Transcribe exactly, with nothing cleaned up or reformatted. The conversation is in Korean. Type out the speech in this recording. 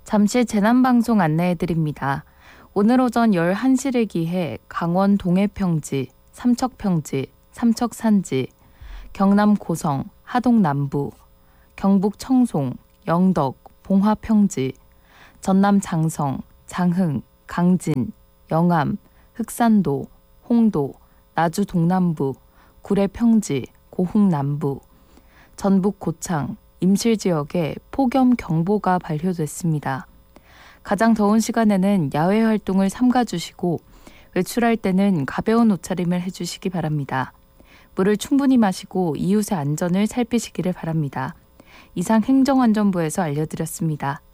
잠시 재난방송 안내해드립니다. 오늘 오전 열한 시를 기해 강원 동해평지, 삼척평지, 삼척산지, 경남 고성, 하동 남부, 경북 청송, 영덕, 봉화평지, 전남 장성, 장흥, 강진, 영암, 흑산도, 홍도, 나주 동남부, 구례 평지, 고흥 남부, 전북 고창, 임실 지역에 폭염 경보가 발효됐습니다. 가장 더운 시간에는 야외 활동을 삼가주시고 외출할 때는 가벼운 옷차림을 해주시기 바랍니다. 물을 충분히 마시고 이웃의 안전을 살피시기를 바랍니다. 이상 행정안전부에서 알려드렸습니다.